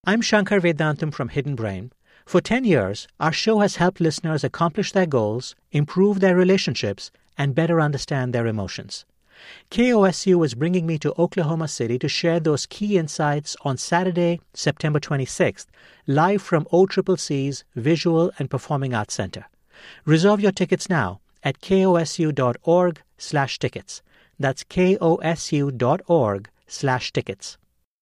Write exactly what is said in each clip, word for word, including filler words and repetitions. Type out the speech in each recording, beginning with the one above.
I'm Shankar Vedantam from Hidden Brain. For ten years, our show has helped listeners accomplish their goals, improve their relationships, and better understand their emotions. K O S U is bringing me to Oklahoma City to share those key insights on Saturday, September twenty-sixth, live from O C C C's Visual and Performing Arts Center. Reserve your tickets now at kosu.org slash tickets. That's kosu.org slash tickets.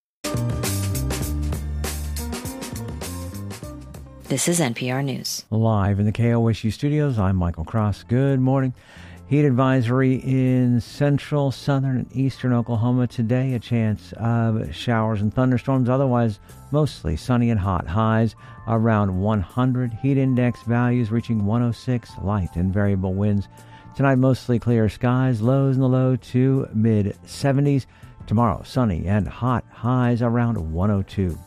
This is N P R News. Live in the K O S U studios, I'm Michael Cross. Good morning. Heat advisory in central, southern, and eastern Oklahoma today. A chance of showers and thunderstorms. Otherwise, mostly sunny and hot. Highs around one hundred. Heat index values reaching one oh six. Light and variable winds. Tonight, mostly clear skies. Lows in the low to mid seventies. Tomorrow, sunny and hot. Highs around one oh two.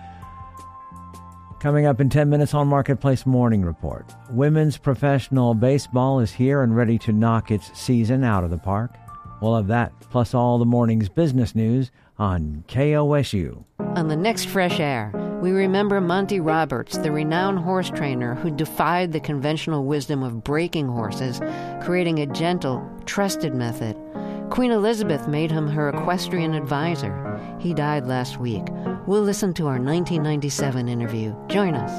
Coming up in ten minutes on Marketplace Morning Report. Women's professional baseball is here and ready to knock its season out of the park. We'll have that, plus all the morning's business news on K O S U. On the next Fresh Air, we remember Monty Roberts, the renowned horse trainer who defied the conventional wisdom of breaking horses, creating a gentle, trusted method. Queen Elizabeth made him her equestrian advisor. He died last week. We'll listen to our nineteen ninety-seven interview. Join us.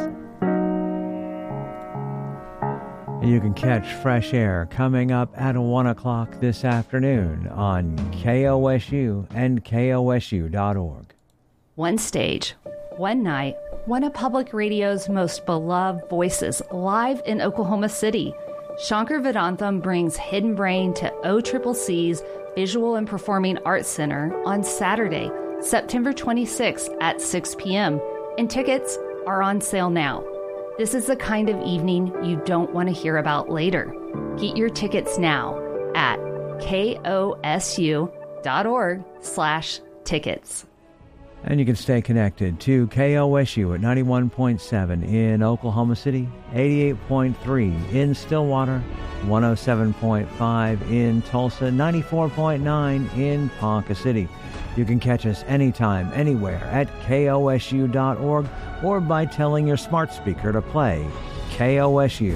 You can catch Fresh Air coming up at one o'clock this afternoon on K O S U and K O S U dot org. One stage, one night, one of public radio's most beloved voices live in Oklahoma City. Shankar Vedantam brings Hidden Brain to O C C C's Visual and Performing Arts Center on Saturday, September twenty-sixth at six p.m., and tickets are on sale now. This is the kind of evening you don't want to hear about later. Get your tickets now at kosu.org slash tickets. And you can stay connected to K O S U at ninety-one point seven in Oklahoma City, eighty-eight point three in Stillwater, one oh seven point five in Tulsa, ninety-four point nine in Ponca City. You can catch us anytime, anywhere at K O S U dot org or by telling your smart speaker to play K O S U.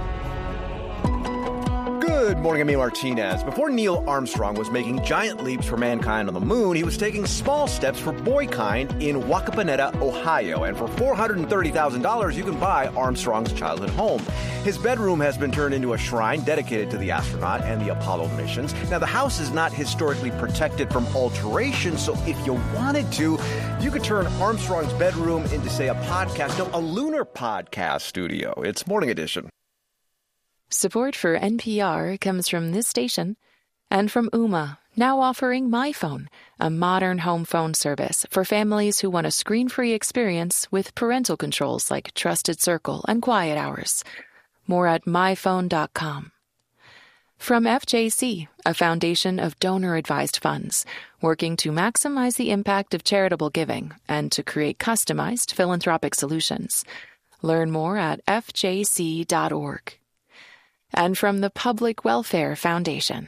Good morning, I'm Neil Martinez. Before Neil Armstrong was making giant leaps for mankind on the moon, he was taking small steps for boykind in Wacaponeta, Ohio. And for four hundred thirty thousand dollars, you can buy Armstrong's childhood home. His bedroom has been turned into a shrine dedicated to the astronaut and the Apollo missions. Now, the house is not historically protected from alteration, so if you wanted to, you could turn Armstrong's bedroom into, say, a podcast, no, a lunar podcast studio. It's Morning Edition. Support for N P R comes from this station and from Ooma, now offering MyPhone, a modern home phone service for families who want a screen-free experience with parental controls like Trusted Circle and Quiet Hours. More at my phone dot com. From F J C, a foundation of donor-advised funds, working to maximize the impact of charitable giving and to create customized philanthropic solutions. Learn more at F J C dot org. And from the Public Welfare Foundation.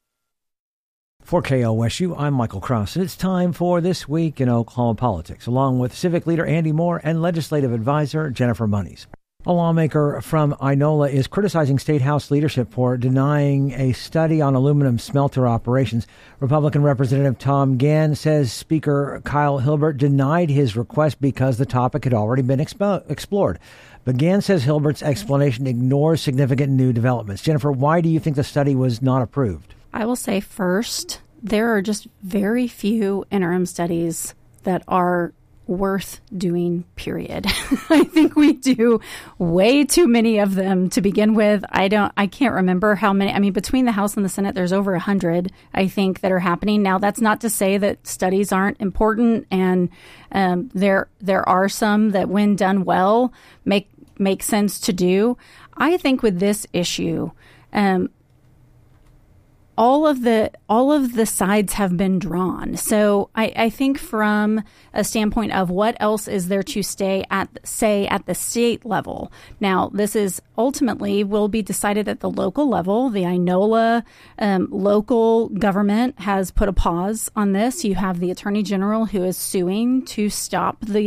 For K O S U, I'm Michael Cross, and it's time for This Week in Oklahoma Politics, along with Civic Leader Andy Moore and Legislative Advisor Jennifer Moniz. A lawmaker from Inola is criticizing State House leadership for denying a study on aluminum smelter operations. Republican Representative Tom Gann says Speaker Kyle Hilbert denied his request because the topic had already been expo- explored. But Gann says Hilbert's explanation ignores significant new developments. Jennifer, why do you think the study was not approved? I will say first, there are just very few interim studies that are worth doing, period. I think we do way too many of them to begin with. I don't, I can't remember how many. I mean, between the House and the Senate, there's over a hundred, I think, that are happening. Now, that's not to say that studies aren't important, and um, there there are some that, when done well, make make sense to do. I think with this issue, um, all of the all of the sides have been drawn. So I, I think from a standpoint of what else is there to stay at say at the state level. Now, this is ultimately will be decided at the local level. The Inola um, local government has put a pause on this. You have the Attorney General who is suing to stop the